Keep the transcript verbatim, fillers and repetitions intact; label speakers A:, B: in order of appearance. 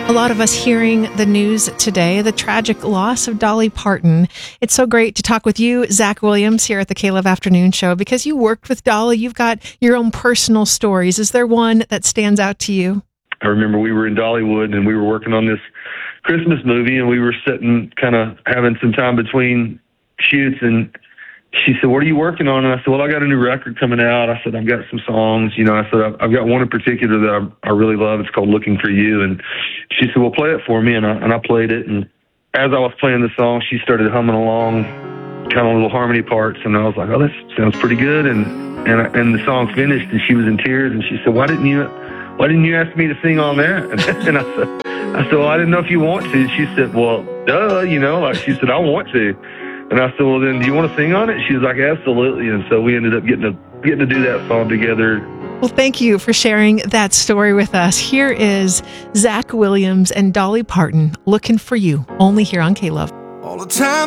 A: A lot of us hearing the news today, the tragic loss of Dolly Parton. It's so great to talk with you, Zach Williams, here at the K-Love Afternoon Show, because you worked with Dolly. You've got your own personal stories. Is there one that stands out to you?
B: I remember we were in Dollywood and we were working on this Christmas movie, and we were sitting kind of having some time between shoots, and she said, "What are you working on?" And I said, "Well, I got a new record coming out." I said, "I've got some songs." You know, I said, "I've, I've got one in particular that I, I really love. It's called Looking for You." And she said, "Well, play it for me." And I, and I played it. And as I was playing the song, she started humming along, kind of little harmony parts. And I was like, "Oh, that sounds pretty good." And, and, I, and the song finished, and she was in tears. And she said, "Why didn't you, why didn't you ask me to sing on that?" And, and I said, I said, "Well, I didn't know if you want to." She said, "Well, duh, you know," like she said, "I want to." And I said, "Well, then, do you want to sing on it?" She was like, "Absolutely." And so we ended up getting to getting to do that song together.
A: Well, thank you for sharing that story with us. Here is Zach Williams and Dolly Parton, Looking for You, only here on K-Love.
C: All the time.